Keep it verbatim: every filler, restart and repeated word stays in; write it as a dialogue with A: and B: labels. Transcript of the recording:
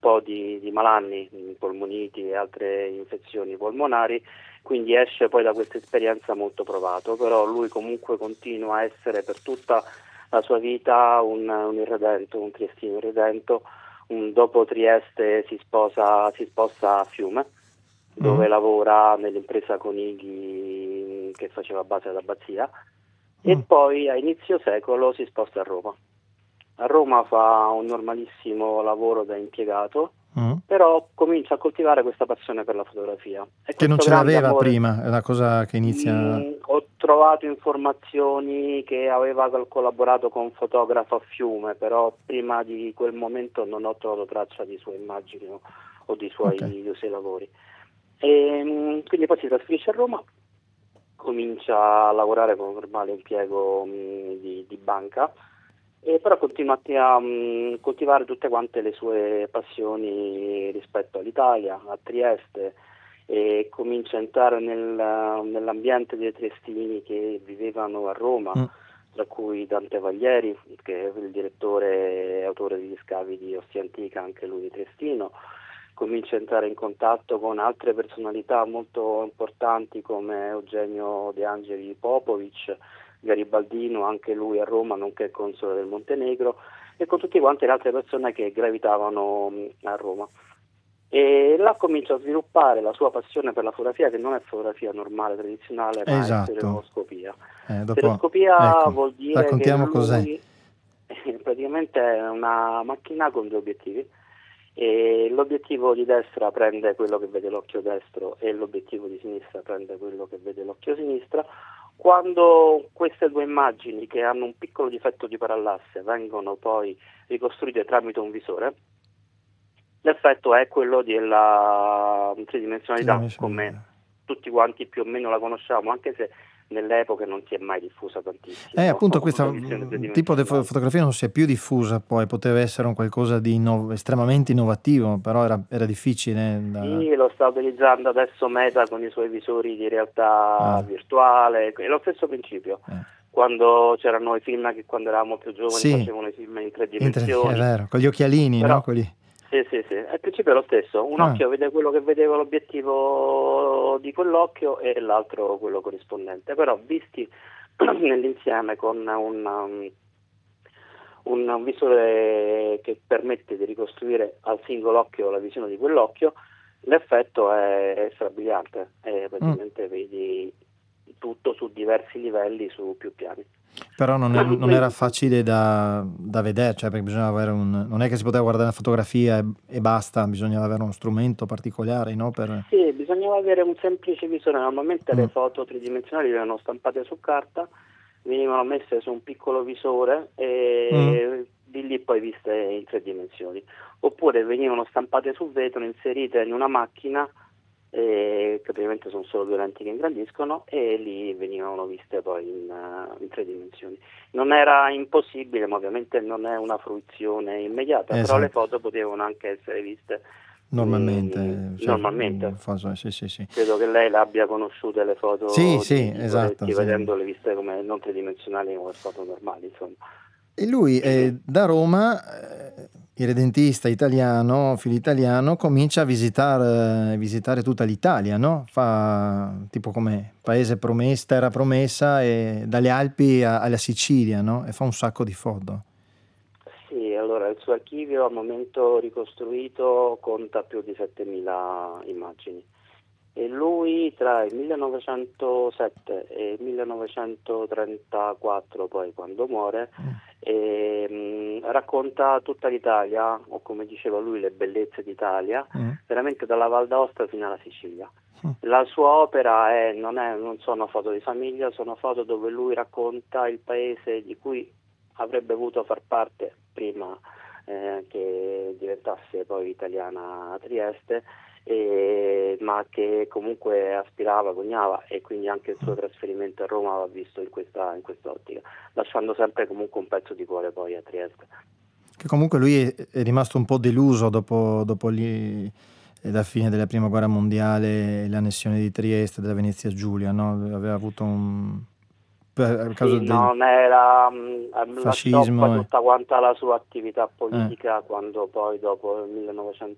A: po' di, di malanni, polmoniti e altre infezioni polmonari, quindi esce poi da questa esperienza molto provato, però lui comunque continua a essere per tutta la sua vita un, un irredento, un triestino irredento. Un, dopo Trieste si sposa, si sposta a Fiume, dove
B: Mm.
A: lavora nell'impresa Conigli che faceva base ad Abbazia, e
B: Mm.
A: poi a inizio secolo si sposta a Roma. A Roma fa un normalissimo lavoro da impiegato,
B: Mm.
A: però comincia a coltivare questa passione per la fotografia. E
B: Che non
A: questo
B: ce
A: grande
B: l'aveva
A: amore,
B: prima, è una cosa che inizia...
A: mh, ho trovato informazioni che aveva col- collaborato con un fotografo a Fiume, però prima di quel momento non ho trovato traccia di sue immagini o, o di suoi,
B: Ok.
A: dei suoi lavori. E, mh, quindi poi si trasferisce a Roma, comincia a lavorare con un normale impiego mh, di, di banca, e però continua a mh, coltivare tutte quante le sue passioni rispetto all'Italia, a Trieste, e comincia a entrare nel, nell'ambiente dei triestini che vivevano a Roma,
B: Mm.
A: tra cui Dante Vaglieri, che è il direttore e autore degli scavi di Ostia Antica, anche lui di Triestino. Comincia a entrare in contatto con altre personalità molto importanti come Eugenio De Angeli Popovic, Garibaldino, anche lui a Roma, nonché console del Montenegro, e con tutte quante le altre persone che gravitavano mh, a Roma. E là comincia a sviluppare la sua passione per la fotografia, che non è fotografia normale, tradizionale, ma è
B: Esatto.
A: stereoscopia.
B: Eh, dopo...
A: Stereoscopia
B: Ecco,
A: vuol dire che
B: raccontiamo cos'è.
A: lui praticamente è una macchina con due obiettivi, e l'obiettivo di destra prende quello che vede l'occhio destro e l'obiettivo di sinistra prende quello che vede l'occhio sinistro. Quando queste due immagini, che hanno un piccolo difetto di parallasse, vengono poi ricostruite tramite un visore, l'effetto è quello della tridimensionalità, come
B: Tridimensionalità.
A: tutti quanti più o meno la conosciamo, anche se nelle epoche non si è mai diffusa
B: Eh,
A: tantissimo
B: appunto questa
A: la visione
B: mm, tipo di fo-
A: tridimensionale.
B: fotografia non si è più diffusa, poi poteva essere un qualcosa di inno- estremamente innovativo, però era, era difficile da...
A: Sì, lo sta utilizzando adesso Meta con i suoi visori di realtà
B: Ah,
A: virtuale, è lo stesso principio.
B: eh.
A: Quando c'erano i film che quando eravamo più giovani
B: Sì,
A: facevano i film in tre
B: in tre D, è
A: dimensioni,
B: vero, con gli occhialini, no?
A: però
B: Quelli...
A: sì, sì, sì, il principio è lo stesso, un
B: Ah,
A: occhio vede quello che vedeva l'obiettivo di quell'occhio e l'altro quello corrispondente, però visti nell'insieme con un, um, un, un visore che permette di ricostruire al singolo occhio la visione di quell'occhio, l'effetto è, è strabiliante e
B: mm.
A: praticamente vedi tutto su diversi livelli, su più piani.
B: Però non, è- non era facile da, da vedere, cioè perché bisognava avere un... non è che si poteva guardare una fotografia e, e basta, bisognava avere uno strumento particolare, no? Per...
A: Sì, bisognava avere un semplice visore. Normalmente
B: Mm,
A: le foto tridimensionali venivano stampate su carta, venivano messe su un piccolo visore
B: mm,
A: e di lì poi viste in tre dimensioni. Oppure venivano stampate su vetro, inserite in una macchina, eh, che ovviamente sono solo due lenti che ingrandiscono, e lì venivano viste poi in, uh, in tre dimensioni. Non era impossibile, ma ovviamente non è una fruizione immediata, però le
B: esatto,
A: foto potevano anche essere viste mm,
B: normalmente, cioè, mm,
A: normalmente.
B: fa- sì, sì, sì.
A: Credo che lei le abbia conosciute le
B: Sì,
A: foto
B: sì,
A: di, di
B: esatto,
A: Coretti,
B: sì.
A: vedendole viste come non tridimensionali, come foto normali, insomma.
B: E lui eh, da Roma, eh, irredentista italiano, figlio italiano, comincia a visitare, visitare tutta l'Italia, no? Fa tipo come paese promessa, terra promessa, e dalle Alpi a- alla Sicilia, no? E fa un sacco di foto.
A: Sì, allora il suo archivio al momento ricostruito conta più di settemila immagini, e lui tra il millenovecentosette e il millenovecentotrentaquattro, poi quando muore,
B: Mm.
A: ehm, racconta tutta l'Italia, o come diceva lui le bellezze d'Italia,
B: Mm.
A: veramente dalla Val d'Aosta fino alla Sicilia.
B: Mm.
A: La sua opera è, non, è, non sono foto di famiglia, sono foto dove lui racconta il paese di cui avrebbe voluto far parte prima eh, che diventasse poi italiana a Trieste, eh, ma che comunque aspirava, sognava, e quindi anche il suo trasferimento a Roma va visto in questa, in questa ottica, lasciando sempre comunque un pezzo di cuore poi a Trieste.
B: Che comunque lui è, è rimasto un po' deluso dopo, dopo gli, la fine della prima guerra mondiale, l'annessione di Trieste, della Venezia Giulia, no? Aveva avuto un... per a causa
A: Sì,
B: del
A: non era, mh, lasciò poi
B: fascismo. E,
A: tutta quanta la sua attività
B: eh,
A: politica quando poi dopo il